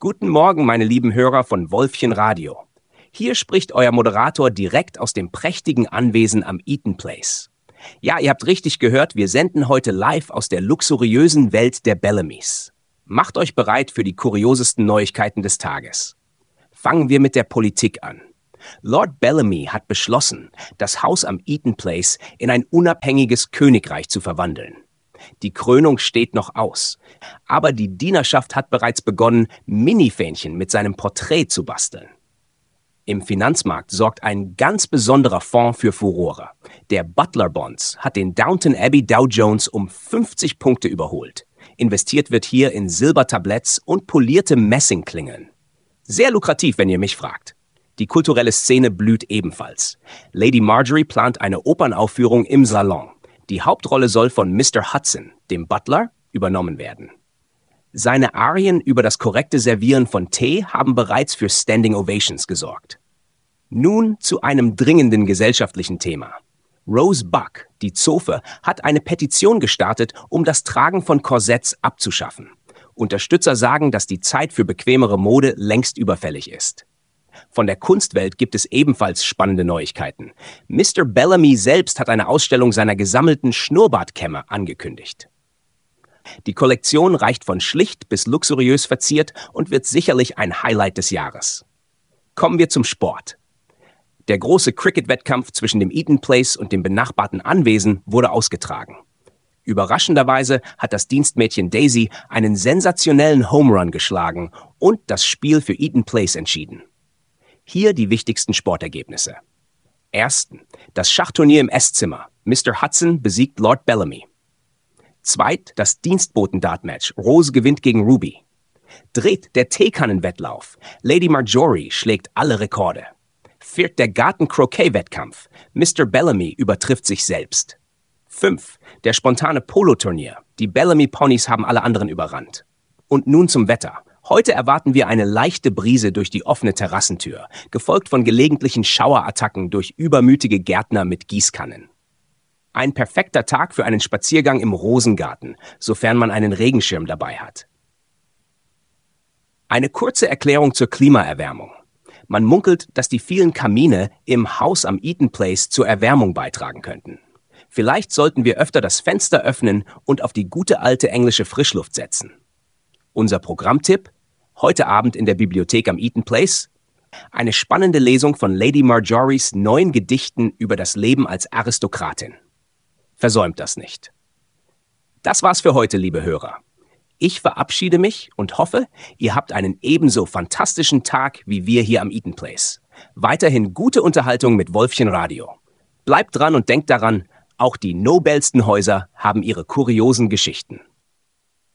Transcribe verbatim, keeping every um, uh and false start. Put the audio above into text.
Guten Morgen, meine lieben Hörer von Wolfchen Radio. Hier spricht euer Moderator direkt aus dem prächtigen Anwesen am Eaton Place. Ja, ihr habt richtig gehört, wir senden heute live aus der luxuriösen Welt der Bellamys. Macht euch bereit für die kuriosesten Neuigkeiten des Tages. Fangen wir mit der Politik an. Lord Bellamy hat beschlossen, das Haus am Eaton Place in ein unabhängiges Königreich zu verwandeln. Die Krönung steht noch aus, aber die Dienerschaft hat bereits begonnen, Minifähnchen mit seinem Porträt zu basteln. Im Finanzmarkt sorgt ein ganz besonderer Fonds für Furore. Der Butler Bonds hat den Downton Abbey Dow Jones um fünfzig Punkte überholt. Investiert wird hier in Silbertabletts und polierte Messingklingeln. Sehr lukrativ, wenn ihr mich fragt. Die kulturelle Szene blüht ebenfalls. Lady Marjorie plant eine Opernaufführung im Salon. Die Hauptrolle soll von Mister Hudson, dem Butler, übernommen werden. Seine Arien über das korrekte Servieren von Tee haben bereits für Standing Ovations gesorgt. Nun zu einem dringenden gesellschaftlichen Thema. Rose Buck, die Zofe, hat eine Petition gestartet, um das Tragen von Korsetts abzuschaffen. Unterstützer sagen, dass die Zeit für bequemere Mode längst überfällig ist. Von der Kunstwelt gibt es ebenfalls spannende Neuigkeiten. Mister Bellamy selbst hat eine Ausstellung seiner gesammelten Schnurrbartkämme angekündigt. Die Kollektion reicht von schlicht bis luxuriös verziert und wird sicherlich ein Highlight des Jahres. Kommen wir zum Sport. Der große Cricket-Wettkampf zwischen dem Eaton Place und dem benachbarten Anwesen wurde ausgetragen. Überraschenderweise hat das Dienstmädchen Daisy einen sensationellen Home Run geschlagen und das Spiel für Eaton Place entschieden. Hier die wichtigsten Sportergebnisse. Ersten, das Schachturnier im Esszimmer. Mister Hudson besiegt Lord Bellamy. Zweit, das Dienstboten-Dart-Match. Rose gewinnt gegen Ruby. Dritt, der Teekannenwettlauf. Lady Marjorie schlägt alle Rekorde. Viert, der Garten-Croquet-Wettkampf. Mister Bellamy übertrifft sich selbst. Fünf, der spontane Polo-Turnier. Die Bellamy-Ponys haben alle anderen überrannt. Und nun zum Wetter. Heute erwarten wir eine leichte Brise durch die offene Terrassentür, gefolgt von gelegentlichen Schauerattacken durch übermütige Gärtner mit Gießkannen. Ein perfekter Tag für einen Spaziergang im Rosengarten, sofern man einen Regenschirm dabei hat. Eine kurze Erklärung zur Klimaerwärmung. Man munkelt, dass die vielen Kamine im Haus am Eaton Place zur Erwärmung beitragen könnten. Vielleicht sollten wir öfter das Fenster öffnen und auf die gute alte englische Frischluft setzen. Unser Programmtipp: heute Abend in der Bibliothek am Eaton Place eine spannende Lesung von Lady Marjories neuen Gedichten über das Leben als Aristokratin. Versäumt das nicht. Das war's für heute, liebe Hörer. Ich verabschiede mich und hoffe, ihr habt einen ebenso fantastischen Tag wie wir hier am Eaton Place. Weiterhin gute Unterhaltung mit Wolfchen Radio. Bleibt dran und denkt daran, auch die nobelsten Häuser haben ihre kuriosen Geschichten.